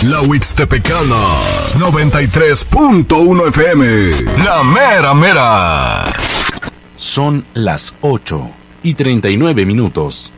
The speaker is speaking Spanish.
La Huixtepecana, 93.1 FM. La mera mera. Son las 8:39.